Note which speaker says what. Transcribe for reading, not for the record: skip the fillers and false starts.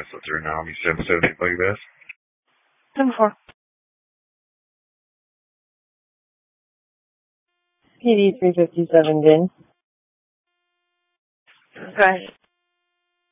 Speaker 1: what's her name? 770 like this.
Speaker 2: 10-4. PD 357, Vin.
Speaker 3: Right.